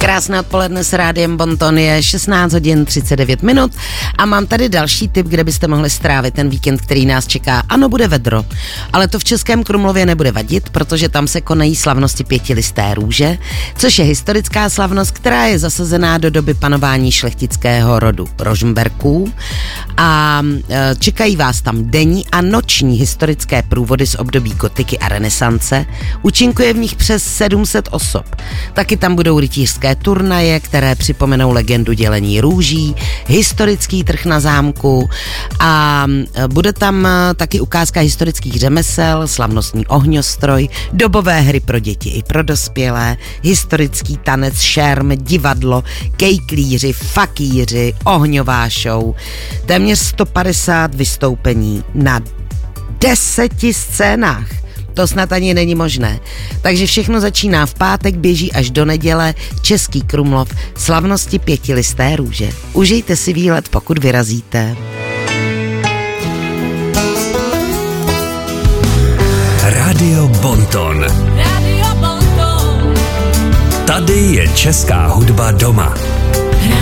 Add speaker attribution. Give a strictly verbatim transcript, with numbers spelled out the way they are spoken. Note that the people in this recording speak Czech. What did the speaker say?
Speaker 1: Krásné odpoledne s Rádiem Bonton, je šestnáct hodin třicet devět minut a mám tady další tip, kde byste mohli strávit ten víkend, který nás čeká. Ano, bude vedro, ale to v Českém Krumlově nebude vadit, protože tam se konají slavnosti pětilisté růže, což je historická slavnost, která je zasazená do doby panování šlechtického rodu Rožmberků a čekají vás tam denní a noční historické průvody z období gotiky a renesance. Účinkuje v nich přes sedm set osob. Taky tam budou rytířské turnaje, které připomenou legendu dělení růží, historický trh na zámku a bude tam taky ukázka historických řemesel, slavnostní ohňostroj, dobové hry pro děti i pro dospělé, historický tanec, šerm, divadlo, kejklíři, fakíři, ohňová show. Téměř sto padesát vystoupení na deseti scénách. To snad ani není možné. Takže všechno začíná v pátek, běží až do neděle. Český Krumlov, slavnosti pětilisté růže. Užijte si výlet, pokud vyrazíte.
Speaker 2: Radio Bonton. Radio Bonton. Tady je česká hudba doma.